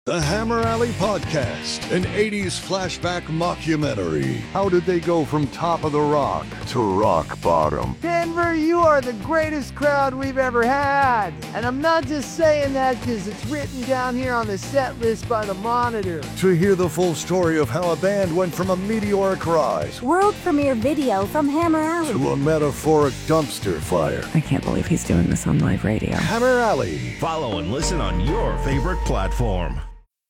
The Hammer Alley Podcast, an 80s flashback mockumentary. How did they go from top of the rock to rock bottom? Denver, you are the greatest crowd we've ever had. And I'm not just saying that because it's written down here on the set list by the Monitor. To hear the full story of how a band went from a meteoric rise, world premiere video from Hammer Alley, to a metaphoric dumpster fire. I can't believe he's doing this on live radio. Hammer Alley. Follow and listen on your favorite platform.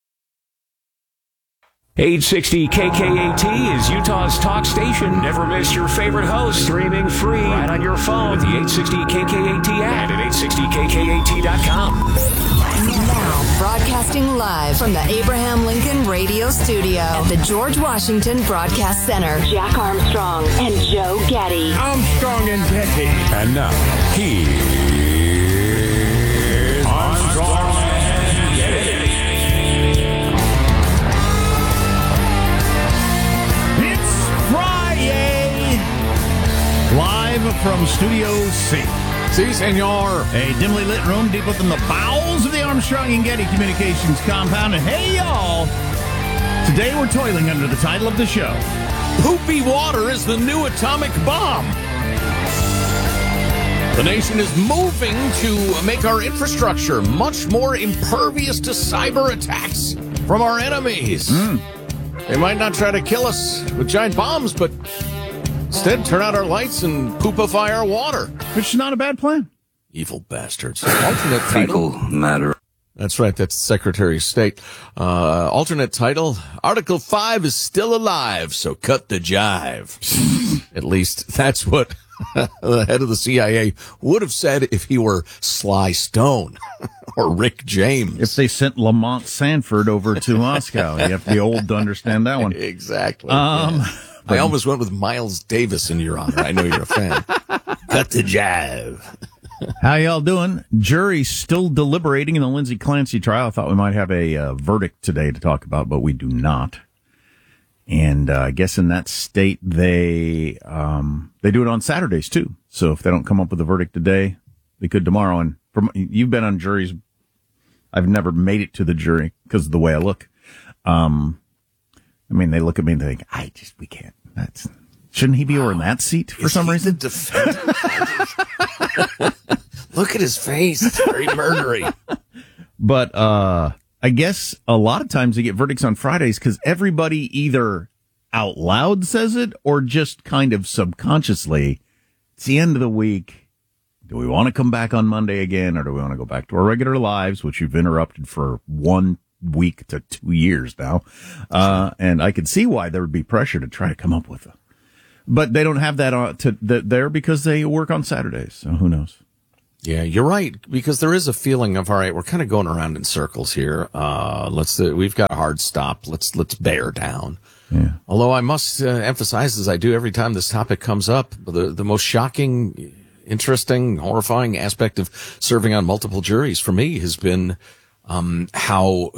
860 KKAT is Utah's talk station. Never miss your favorite host. Streaming free right on your phone with the 860 KKAT app at 860KKAT.com. Now, broadcasting live from the Abraham Lincoln Radio Studio at the George Washington Broadcast Center. Jack Armstrong and Joe Getty. Armstrong and Getty. And now, here's Armstrong and Getty. Live from Studio C. Si, senor. A dimly lit room deep within the bowels of the Armstrong and Getty Communications compound. And hey, y'all, today we're toiling under the title of the show, Poopy water is the new atomic bomb. The nation is moving to make our infrastructure much more impervious to cyber attacks from our enemies. They might not try to kill us with giant bombs, but instead turn out our lights and poopify our water. which is not a bad plan. Evil bastards. Alternate title. Matter. That's right. That's Secretary of State. Alternate title. Article 5 is still alive, so cut the jive. At least that's what the head of the CIA would have said if he were Sly Stone or Rick James. If they sent Lamont Sanford over to Moscow. You have to be old to understand that one. Exactly. I almost went with Miles Davis in your honor. I know you're a fan. Cut the jive. How y'all doing? Jury's still deliberating in the Lindsay Clancy trial. I thought we might have a verdict today to talk about, but we do not. And I guess in that state, they do it on Saturdays too. So if they don't come up with a verdict today, they could tomorrow. And you've been on juries. I've never made it to the jury because of the way I look. I mean, they look at me and they think, we can't. Shouldn't he be over in that seat for some reason? Look at his face. It's very murdery. But I guess a lot of times they get verdicts on Fridays because everybody either out loud says it or just kind of subconsciously, it's the end of the week. Do we want to come back on Monday again, or do we want to go back to our regular lives, which you've interrupted for 1 week to 2 years now? And I could see why there would be pressure to try to come up with it. But they don't have that there because they work on Saturdays. So who knows? Yeah, you're right, because there is a feeling of, all right, we're kind of going around in circles here. We've got a hard stop. Let's bear down. Yeah. Although I must emphasize, as I do every time this topic comes up, the most shocking, interesting, horrifying aspect of serving on multiple juries for me has been how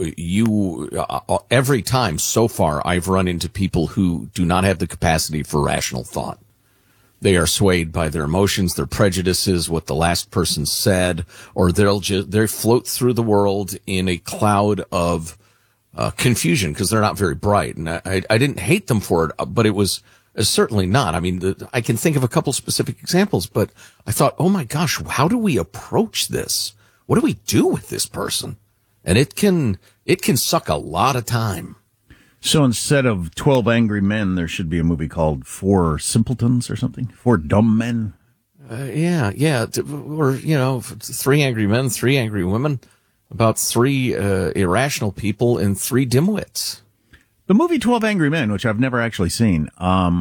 every time so far I've run into people who do not have the capacity for rational thought. They are swayed by their emotions, their prejudices, what the last person said, or they float through the world in a cloud of confusion because they're not very bright. And I didn't hate them for it, but it was certainly not. I mean, I can think of a couple specific examples, but I thought, oh my gosh, how do we approach this? What do we do with this person? And it can suck a lot of time. So instead of 12 Angry Men, there should be a movie called 4 Simpletons or something? 4 Dumb Men? Yeah. Or, 3 angry men, 3 angry women, about 3 irrational people and 3 dimwits. The movie 12 Angry Men, which I've never actually seen,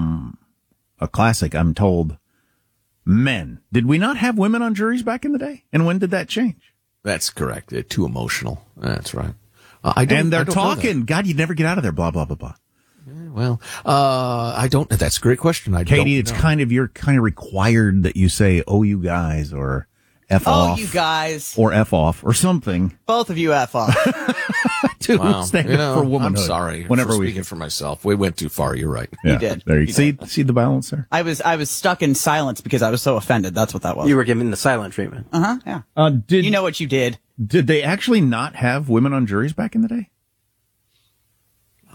a classic, I'm told. Men. Did we not have women on juries back in the day? And when did that change? That's correct. They're too emotional. That's right. And they're talking. God, you'd never get out of there, blah, blah, blah, blah. Well, I don't. That's a great question. Katie, it's you're kind of required that you say, oh, you guys, or F off. Oh, you guys. Or F off, or something. Both of you F off. To stand up for womanhood. I'm sorry. Whenever speaking for myself. We went too far. You're right. Yeah, you did. There you see the balance there? I was stuck in silence because I was so offended. That's what that was. You were given the silent treatment. Uh-huh, yeah. You know what you did. Did they actually not have women on juries back in the day?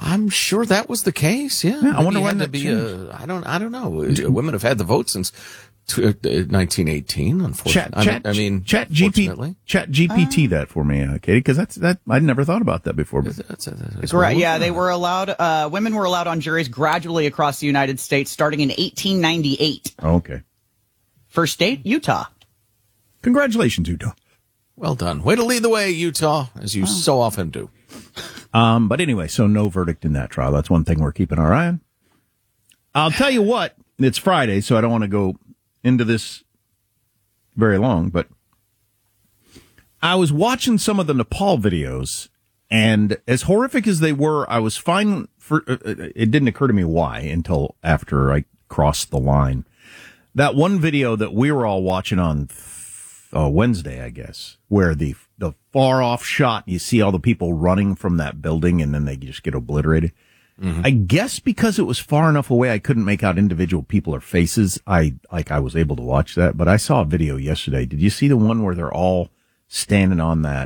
I'm sure that was the case. Yeah, I wonder Maybe it when had to that be. changed. I don't know. Women have had the vote since 1918. Unfortunately, Chat fortunately. GPT that for me, Katie, because that I'd never thought about that before. But Correct. Yeah, they were allowed. Women were allowed on juries gradually across the United States, starting in 1898. Okay. First state, Utah. Congratulations, Utah. Well done. Way to lead the way, Utah, as you so often do. But anyway, so no verdict in that trial. That's one thing we're keeping our eye on. I'll tell you what, it's Friday, so I don't want to go into this very long, but I was watching some of the Nepal videos, and as horrific as they were, I was fine for, it didn't occur to me why until after I crossed the line. That one video that we were all watching on Wednesday, I guess, where the far off shot, you see all the people running from that building and then they just get obliterated. Mm-hmm. I guess because it was far enough away, I couldn't make out individual people or faces. I was able to watch that, but I saw a video yesterday. Did you see the one where they're all standing on that?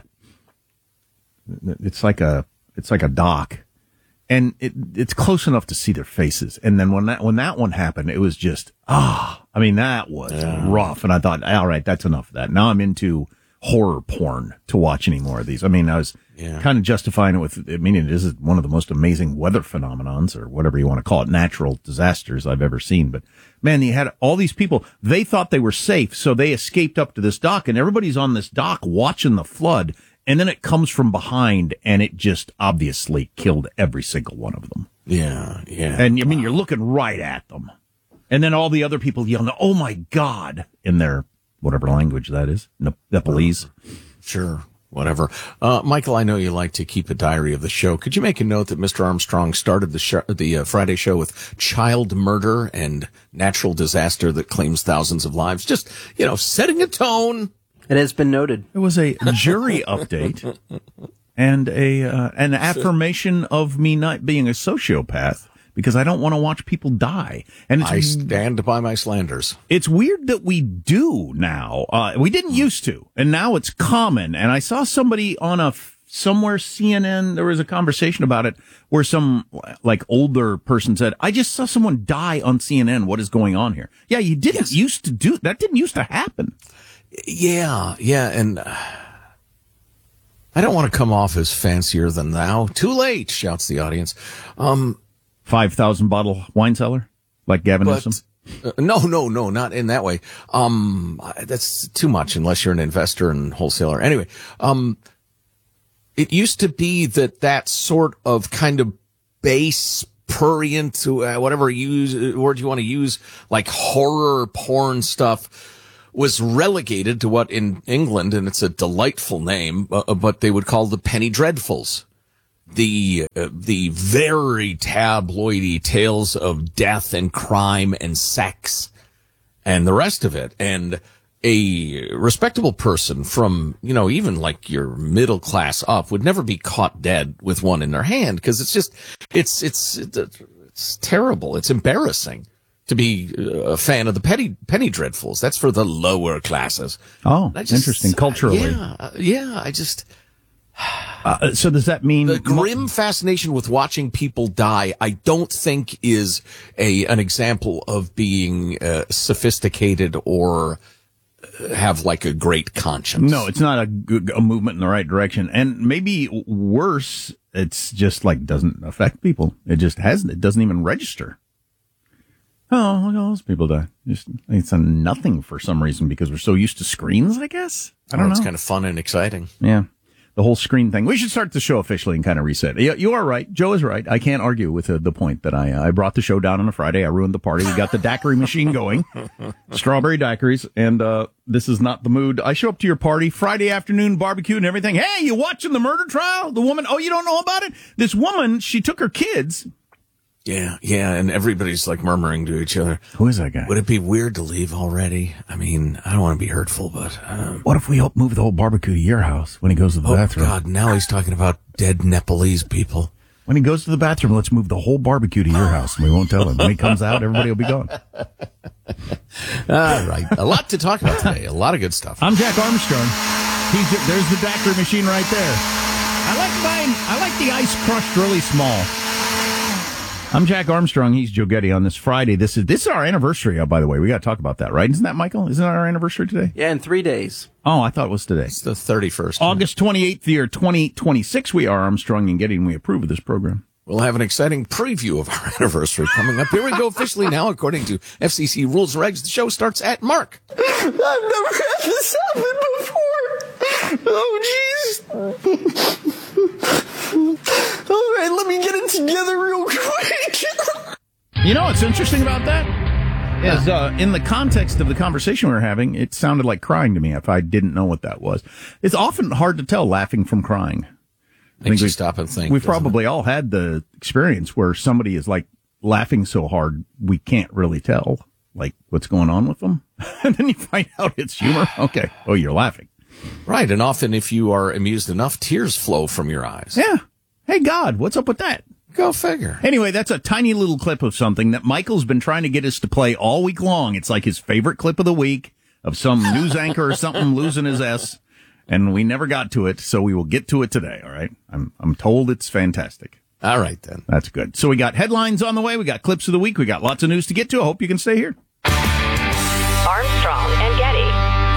It's like a dock, and it's close enough to see their faces. And then when that one happened, it was just, that was rough. And I thought, all right, that's enough of that. Now I'm into horror porn to watch any more of these. I mean, I was kind of justifying it with, it is one of the most amazing weather phenomenons, or whatever you want to call it, natural disasters I've ever seen. But man, you had all these people, they thought they were safe, so they escaped up to this dock, and everybody's on this dock watching the flood, and then it comes from behind, and it just obviously killed every single one of them. Yeah. And you're looking right at them. And then all the other people yelling, "Oh my God," in their whatever language that is, Nepalese. Sure, whatever. Michael, I know you like to keep a diary of the show. Could you make a note that Mr. Armstrong started the Friday show with child murder and natural disaster that claims thousands of lives? Just, setting a tone. It has been noted. It was a jury update and an affirmation of me not being a sociopath, because I don't want to watch people die. And I stand by my slanders. It's weird that we do now. We didn't used to, and now it's common. And I saw somebody on somewhere CNN, there was a conversation about it where some older person said, "I just saw someone die on CNN. What is going on here?" Yeah, you didn't used to do that. Didn't used to happen. Yeah, and I don't want to come off as fancier than thou. Too late, shouts the audience. 5,000 bottle wine cellar, like Gavin Newsom? No, not in that way. That's too much unless you're an investor and wholesaler. Anyway, it used to be that sort of kind of base prurient, whatever word you want to use, like horror porn stuff, was relegated to what in England, and it's a delightful name, but they would call the penny dreadfuls. The very tabloidy tales of death and crime and sex and the rest of it. And a respectable person from, even like your middle class up would never be caught dead with one in their hand, because it's terrible. It's embarrassing to be a fan of the penny dreadfuls. That's for the lower classes. Oh, interesting. Culturally. So does that mean the grim fascination with watching people die, I don't think is an example of being sophisticated or have like a great conscience? No, it's not a movement in the right direction. And maybe worse, it's just doesn't affect people. It just hasn't. It doesn't even register. Oh, look at all those people die. It's a nothing for some reason, because we're so used to screens, I guess. I don't know. It's kind of fun and exciting. Yeah. The whole screen thing. We should start the show officially and kind of reset. You are right. Joe is right. I can't argue with the point that I brought the show down on a Friday. I ruined the party. We got the daiquiri machine going. Strawberry daiquiris. And this is not the mood. I show up to your party, Friday afternoon, barbecue and everything. Hey, you watching the murder trial? The woman, you don't know about it? This woman, she took her kids. Yeah, and everybody's murmuring to each other. Who is that guy? Would it be weird to leave already? I mean, I don't want to be hurtful, but... what if we help move the whole barbecue to your house when he goes to the bathroom? Oh, God, now he's talking about dead Nepalese people. When he goes to the bathroom, let's move the whole barbecue to your house, and we won't tell him. When he comes out, everybody will be gone. All right. A lot to talk about today. A lot of good stuff. I'm Jack Armstrong. There's the daiquiri machine right there. I like the ice crushed really small. I'm Jack Armstrong. He's Joe Getty on this Friday. This is our anniversary, by the way. We got to talk about that, right? Isn't that, Michael? Isn't that our anniversary today? Yeah, in 3 days. Oh, I thought it was today. It's the 31st. August 28th, the year 2026. We are Armstrong and Getty, and we approve of this program. We'll have an exciting preview of our anniversary coming up. Here we go officially now. According to FCC rules and regs, the show starts at Mark. I've never had this happen before. Oh, jeez. All right, let me get it together real quick. You know what's interesting about that? Is in the context of the conversation we were having, it sounded like crying to me if I didn't know what that was. It's often hard to tell laughing from crying. Makes you stop and think. We've probably all had the experience where somebody is like laughing so hard we can't really tell like what's going on with them. And then you find out it's humor. Okay. Oh, you're laughing. Right. And often if you are amused enough, tears flow from your eyes. Yeah. Hey, God, what's up with that? Go figure. Anyway, that's a tiny little clip of something that Michael's been trying to get us to play all week long. It's like his favorite clip of the week of some news anchor or something losing his S. And we never got to it, so we will get to it today, all right? I'm told it's fantastic. All right, then. That's good. So we got headlines on the way. We got clips of the week. We got lots of news to get to. I hope you can stay here. Armstrong and Getty.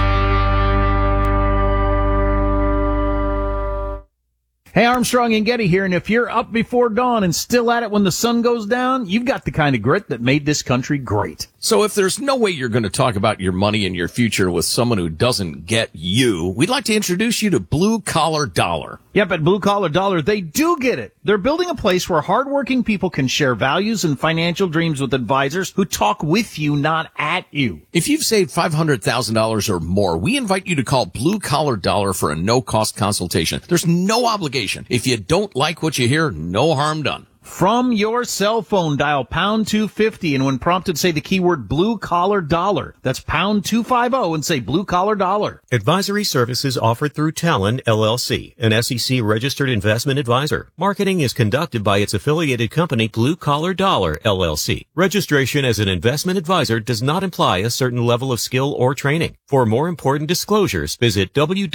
Hey, Armstrong and Getty here, and if you're up before dawn and still at it when the sun goes down, you've got the kind of grit that made this country great. So if there's no way you're going to talk about your money and your future with someone who doesn't get you, we'd like to introduce you to Blue Collar Dollar. Yep, at Blue Collar Dollar, they do get it. They're building a place where hardworking people can share values and financial dreams with advisors who talk with you, not at you. If you've saved $500,000 or more, we invite you to call Blue Collar Dollar for a no-cost consultation. There's no obligation. If you don't like what you hear, no harm done. From your cell phone, dial pound 250, and when prompted, say the keyword Blue Collar Dollar. That's pound 250 and say Blue Collar Dollar. Advisory services offered through Talon, LLC, an SEC-registered investment advisor. Marketing is conducted by its affiliated company, Blue Collar Dollar, LLC. Registration as an investment advisor does not imply a certain level of skill or training. For more important disclosures, visit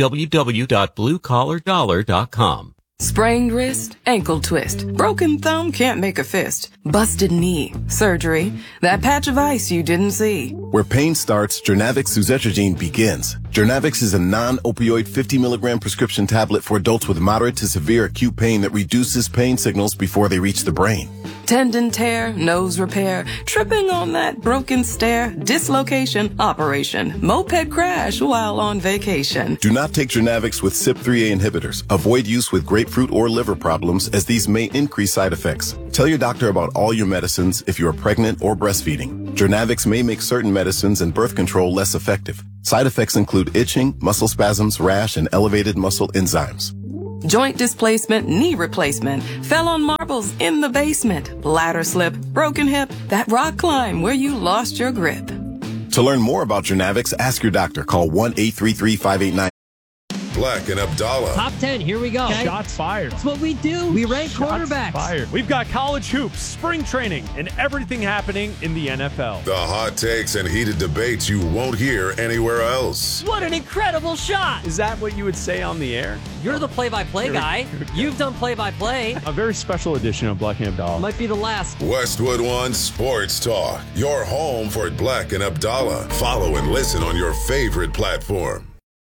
www.bluecollardollar.com. Sprained wrist, ankle twist, broken thumb, can't make a fist, busted knee, surgery, that patch of ice you didn't see. Where pain starts, Journavx suzetrigine begins. Journavx is a non-opioid 50 milligram prescription tablet for adults with moderate to severe acute pain that reduces pain signals before they reach the brain. Tendon tear, nose repair, tripping on that broken stair, dislocation, operation, moped crash while on vacation. Do not take Journavx with CYP3A inhibitors. Avoid use with grapefruit or liver problems as these may increase side effects. Tell your doctor about all your medicines if you are pregnant or breastfeeding. Journavx may make certain medicines and birth control less effective. Side effects include itching, muscle spasms, rash, and elevated muscle enzymes. Joint displacement, knee replacement, fell on marbles in the basement, ladder slip, broken hip, that rock climb where you lost your grip. To learn more about Journavx, ask your doctor. Call 1-833-589. Black and Abdallah. Top 10, here we go. Okay. Shots fired. That's what we do. We rank quarterbacks. Fired. We've got college hoops, spring training, and everything happening in the NFL. The hot takes and heated debates you won't hear anywhere else. What an incredible shot. Is that what you would say on the air? You're the play-by-play guy. You've done play-by-play. A very special edition of Black and Abdallah. Might be the last. Westwood One Sports Talk. Your home for Black and Abdallah. Follow and listen on your favorite platform.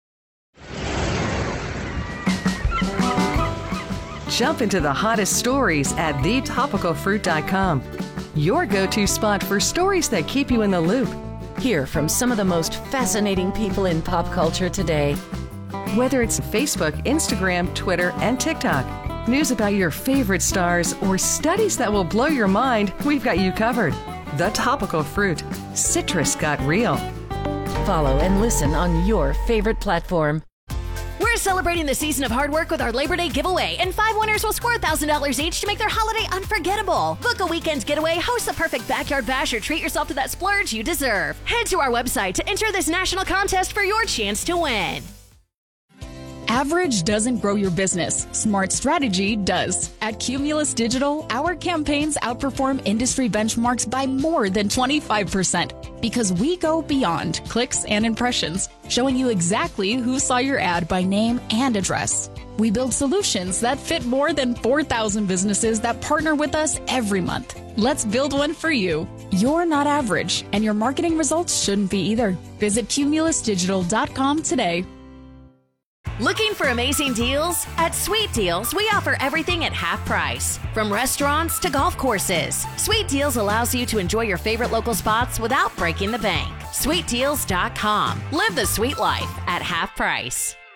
Jump into the hottest stories at thetopicalfruit.com. Your go-to spot for stories that keep you in the loop. Hear from some of the most fascinating people in pop culture today. Whether it's Facebook, Instagram, Twitter, and TikTok, news about your favorite stars, or studies that will blow your mind, we've got you covered. The Topical Fruit. Citrus got real. Follow and listen on your favorite platform. We're celebrating the season of hard work with our Labor Day giveaway, and 5 winners will score $1,000 each to make their holiday unforgettable. Book a weekend getaway, host the perfect backyard bash, or treat yourself to that splurge you deserve. Head to our website to enter this national contest for your chance to win. Average doesn't grow your business. Smart strategy does. At Cumulus Digital, our campaigns outperform industry benchmarks by more than 25% because we go beyond clicks and impressions, showing you exactly who saw your ad by name and address. We build solutions that fit more than 4,000 businesses that partner with us every month. Let's build one for you. You're not average, and your marketing results shouldn't be either. Visit cumulusdigital.com today. Looking for amazing deals? At Sweet Deals, we offer everything at half price. From restaurants to golf courses, Sweet Deals allows you to enjoy your favorite local spots without breaking the bank. SweetDeals.com. Live the sweet life at half price.